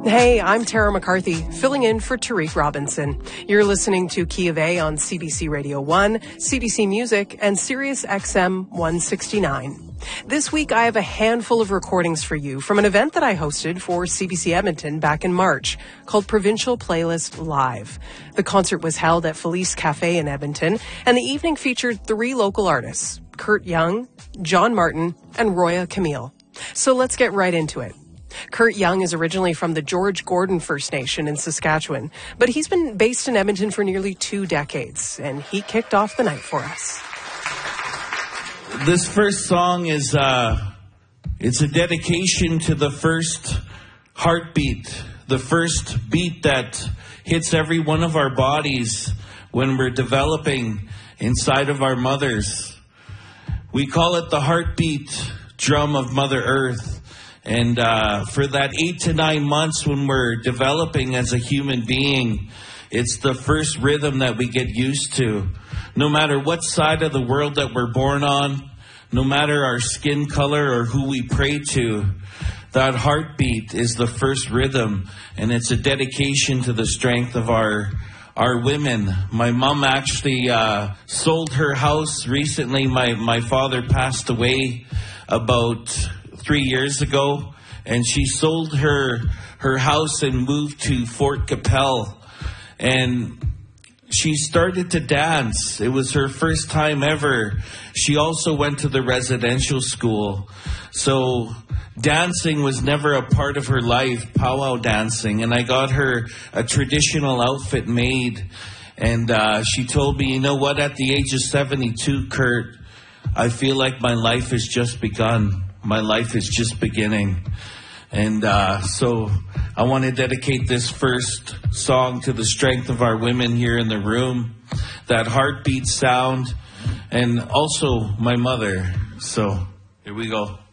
Hey, I'm Tara McCarthy, filling in for Tariq Robinson. You're listening to Key of A on CBC Radio 1, CBC Music, and Sirius XM 169. This week, I have a handful of recordings for you from an event that I hosted for CBC Edmonton back in March called Provincial Playlist Live. The concert was held at Felice Cafe in Edmonton, and the evening featured 3 local artists, Kurt Young, John Martin, and Roya Camille. So let's get right into it. Kurt Young is originally from the George Gordon First Nation in Saskatchewan, but he's been based in Edmonton for nearly 2 decades, and he kicked off the night for us. This first song is it's a dedication to the first heartbeat, the first beat that hits every one of our bodies when we're developing inside of our mothers. We call it the heartbeat drum of Mother Earth. And for that 8 to 9 months when we're developing as a human being, it's the first rhythm that we get used to. No matter what side of the world that we're born on, no matter our skin color or who we pray to, that heartbeat is the first rhythm. And it's a dedication to the strength of our women. My mom actually sold her house recently. My father passed away about 3 years ago, and she sold her house and moved to Fort Capel, and she started to dance. It was her first time ever. She also went to the residential school, so dancing was never a part of her life, powwow dancing, and I got her a traditional outfit made, and she told me, you know what, at the age of 72, Kurt, I feel like my life has just begun. My life is just beginning. And so I want to dedicate this first song to the strength of our women here in the room, that heartbeat sound, and also my mother. So here we go.